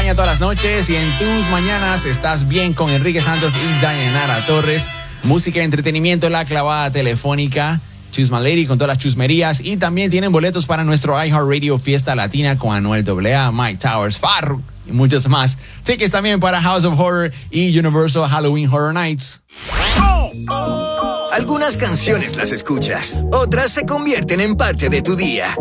acompaña todas las noches y en tus mañanas estás bien con Enrique Santos y Dayanara Torres. Música, entretenimiento, la clavada telefónica, Chusma Lady con todas las chusmerías y también tienen boletos para nuestro iHeartRadio Fiesta Latina con Anuel AA, Mike Towers, Farru y muchos más. Tickets también para House of Horror y Universal Halloween Horror Nights. Algunas canciones las escuchas, otras se convierten en parte de tu día.